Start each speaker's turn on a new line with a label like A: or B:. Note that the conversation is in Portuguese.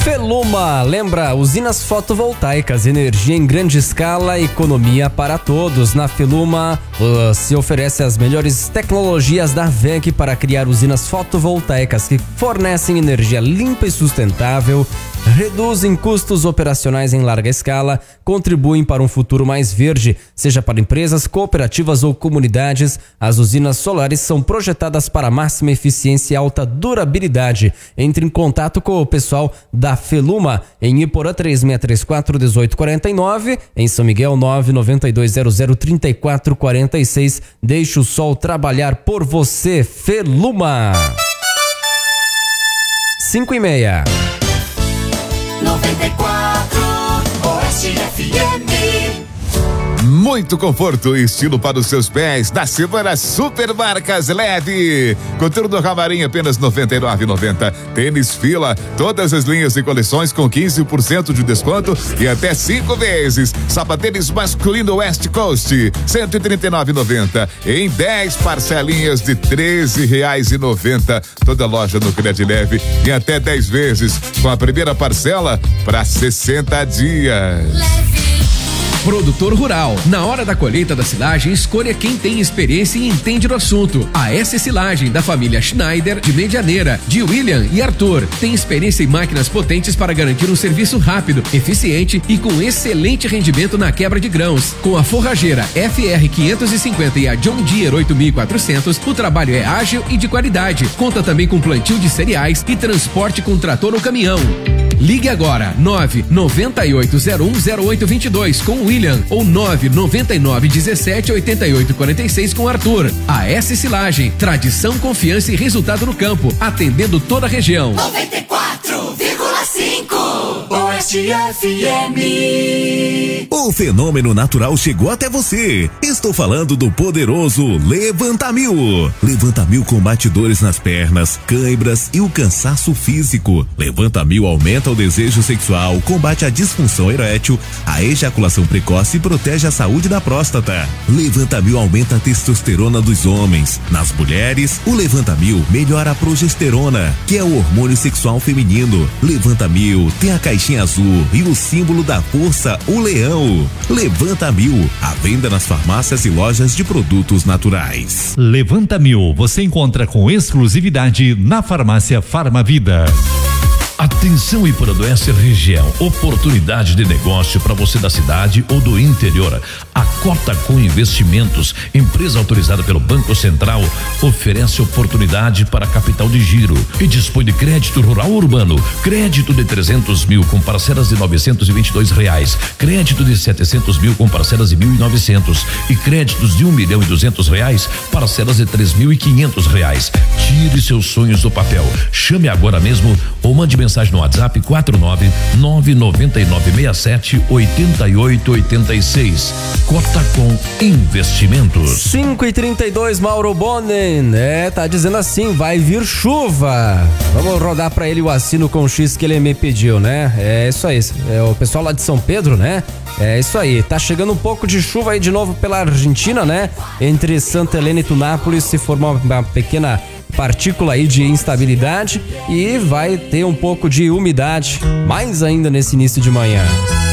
A: Feluma, lembra, usinas fotovoltaicas, energia em grande escala, economia para todos. Na Feluma se oferece as melhores tecnologias da WEG para criar usinas fotovoltaicas que fornecem energia limpa e sustentável, reduzem custos operacionais em larga escala, contribuem para um futuro mais verde, seja para empresas, cooperativas ou comunidades. As usinas solares são projetadas para máxima eficiência e alta durabilidade. Entre em contato com o pessoal da Feluma em Iporã 3634-1849, em São Miguel 992003446. Deixe o sol trabalhar por você, Feluma. 5:30.
B: 94 Oeste FM.
C: Muito conforto e estilo para os seus pés. Da semana Super Marcas Leve. Coturno Ramarim apenas R$ 99,90. Tênis Fila, todas as linhas e coleções com 15% de desconto e até 5 vezes. Sapatênis masculino West Coast, R$ 139,90. Em 10 parcelinhas de R$ 13,90. Toda loja no Crédito Leve em até 10 vezes, com a primeira parcela para 60 dias.
D: Produtor rural, na hora da colheita da silagem, escolha quem tem experiência e entende do assunto. A S Silagem, da família Schneider, de Medianeira, de William e Arthur, tem experiência em máquinas potentes para garantir um serviço rápido, eficiente e com excelente rendimento na quebra de grãos. Com a forrageira FR 550 e a John Deere 8400, o trabalho é ágil e de qualidade. Conta também com plantio de cereais e transporte com trator ou caminhão. Ligue agora, 998010822 com William ou 999178846 com Arthur. A S Silagem, tradição, confiança e resultado no campo, atendendo toda a região.
B: 94,5 Oeste FM.
E: O fenômeno natural chegou até você. Estou falando do poderoso Levanta Mil. Levanta Mil combate dores nas pernas, cãibras e o cansaço físico. Levanta Mil aumenta o desejo sexual, combate a disfunção erétil, a ejaculação precoce e protege a saúde da próstata. Levanta Mil aumenta a testosterona dos homens. Nas mulheres, o Levanta Mil melhora a progesterona, que é o hormônio sexual feminino. Levanta Mil tem a caixinha azul e o símbolo da força, o leão. Levanta Mil, à venda nas farmácias e lojas de produtos naturais.
F: Levanta Mil, você encontra com exclusividade na farmácia Farmavida. Atenção, Iporã do Oeste região, oportunidade de negócio para você da cidade ou do interior. A Cotacom Investimentos, empresa autorizada pelo Banco Central, oferece oportunidade para capital de giro e dispõe de crédito rural urbano, crédito de 300 mil com parcelas de R$922, crédito de 700 mil com parcelas de R$1.900 e créditos de R$1.200, parcelas de R$3.500. Tire seus sonhos do papel. Chame agora mesmo ou mande mensagem no WhatsApp 49999678886. Cotacom Investimentos.
A: 5:32, Mauro Bonen, tá dizendo assim, vai vir chuva. Vamos rodar pra ele o assino com X que ele me pediu, né? É isso aí, é o pessoal lá de São Pedro, né? É isso aí, tá chegando um pouco de chuva aí de novo pela Argentina, né? Entre Santa Helena e Tunápolis se formou uma pequena partícula aí de instabilidade e vai ter um pouco de umidade, mais ainda nesse início de manhã.